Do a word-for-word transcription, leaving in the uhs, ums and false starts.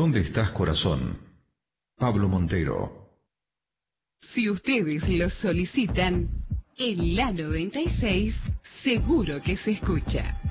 ¿Dónde estás, corazón? Pablo Montero. Si ustedes lo solicitan, en la noventa y seis seguro que se escucha.